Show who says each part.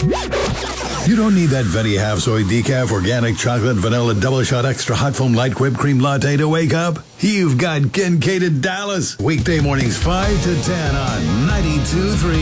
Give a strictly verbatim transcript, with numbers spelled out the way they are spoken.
Speaker 1: You don't need that Venti half soy decaf organic chocolate vanilla double shot extra hot foam light whipped cream latte to wake up. You've got Kincaid at Dallas. Weekday mornings five to ten on ninety-two point three